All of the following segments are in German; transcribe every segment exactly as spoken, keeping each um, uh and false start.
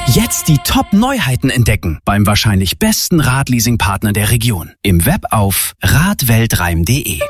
Jetzt die Top-Neuheiten entdecken beim wahrscheinlich besten Radleasing-Partner der Region. Im Web auf radweltreim punkt de.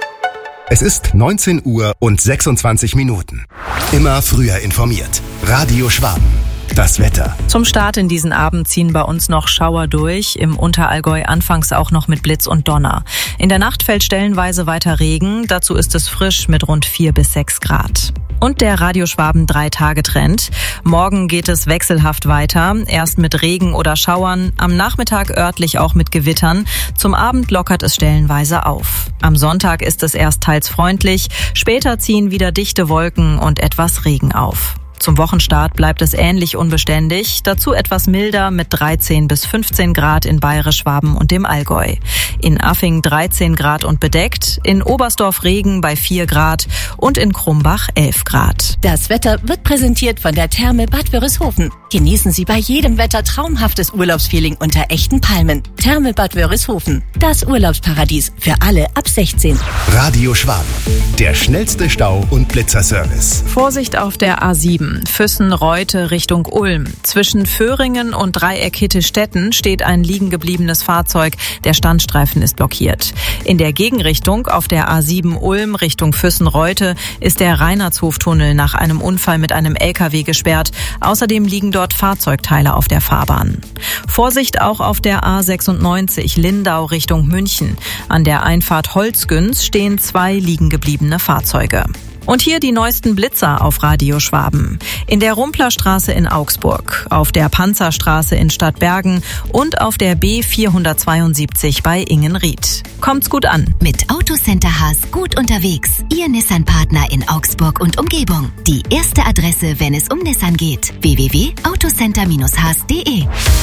Es ist neunzehn Uhr und sechsundzwanzig Minuten. Immer früher informiert. Radio Schwaben. Das Wetter. Zum Start in diesen Abend ziehen bei uns noch Schauer durch, im Unterallgäu anfangs auch noch mit Blitz und Donner. In der Nacht fällt stellenweise weiter Regen, dazu ist es frisch mit rund vier bis sechs Grad. Und der Radio Schwaben drei-Tage-Trend. Morgen geht es wechselhaft weiter, erst mit Regen oder Schauern, am Nachmittag örtlich auch mit Gewittern. Zum Abend lockert es stellenweise auf. Am Sonntag ist es erst teils freundlich, später ziehen wieder dichte Wolken und etwas Regen auf. Zum Wochenstart bleibt es ähnlich unbeständig, dazu etwas milder mit dreizehn bis fünfzehn Grad in Bayerisch-Schwaben und dem Allgäu. In Affing dreizehn Grad und bedeckt, in Oberstdorf Regen bei vier Grad und in Krumbach elf Grad. Das Wetter wird präsentiert von der Therme Bad Wörishofen. Genießen Sie bei jedem Wetter traumhaftes Urlaubsfeeling unter echten Palmen. Therme Bad Wörishofen, das Urlaubsparadies für alle ab sechzehn. Radio Schwaben, der schnellste Stau- und Blitzerservice. Vorsicht auf der A sieben. Füssen-Reute Richtung Ulm. Zwischen Föhringen und Dreieck-Hitte-Stetten steht ein liegen gebliebenes Fahrzeug. Der Standstreifen ist blockiert. In der Gegenrichtung auf der A sieben Ulm Richtung Füssen-Reute ist der Reinhardshof-Tunnel nach einem Unfall mit einem L K W gesperrt. Außerdem liegen dort Fahrzeugteile auf der Fahrbahn. Vorsicht auch auf der A sechsundneunzig Lindau Richtung München. An der Einfahrt Holzgüns stehen zwei liegen gebliebene Fahrzeuge. Und hier die neuesten Blitzer auf Radio Schwaben. In der Rumplerstraße in Augsburg, auf der Panzerstraße in Stadtbergen und auf der B vierhundertzweiundsiebzig bei Ingenried. Kommt's gut an. Mit Autocenter Haas gut unterwegs. Ihr Nissan-Partner in Augsburg und Umgebung. Die erste Adresse, wenn es um Nissan geht. w w w punkt autocenter haas punkt de.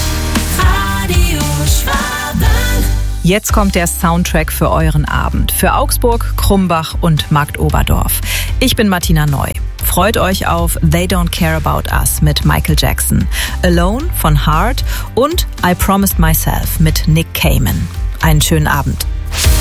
Radio Schwaben. Jetzt kommt der Soundtrack für euren Abend. Für Augsburg, Krumbach und Marktoberdorf. Ich bin Martina Neu. Freut euch auf They Don't Care About Us mit Michael Jackson, Alone von Heart und I Promised Myself mit Nick Cayman. Einen schönen Abend.